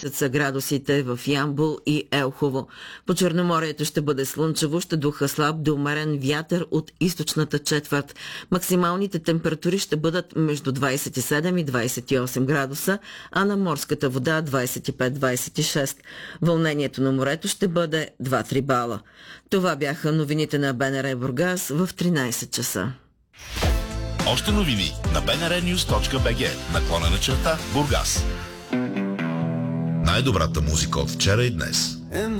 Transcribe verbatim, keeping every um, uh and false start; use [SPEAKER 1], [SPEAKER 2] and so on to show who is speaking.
[SPEAKER 1] са градусите в Ямбол и Елхово. По Черноморието ще бъде слънчево, ще духа слаб до умерен вятър от източната четвърт. Максималните температури ще бъдат между двадесет и седем и двадесет и осем градуса, а на морската вода двадесет и пет до двадесет и шест. Вълнението на морето ще бъде два-три бала. Това бяха новините на БНР Бургас в тринадесет часа.
[SPEAKER 2] Още новини на би ен ар нюз точка би джи, наклонена черта Бургас. Най-добрата музика от вчера и днес.